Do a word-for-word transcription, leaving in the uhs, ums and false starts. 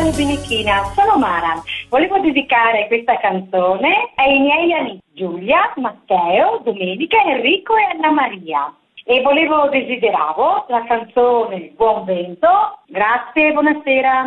Ciao Benichina, sono Mara. Volevo dedicare questa canzone ai miei amici Giulia, Matteo, Domenica, Enrico e Anna Maria. E volevo desideravo la canzone Buon Vento. Grazie, buonasera.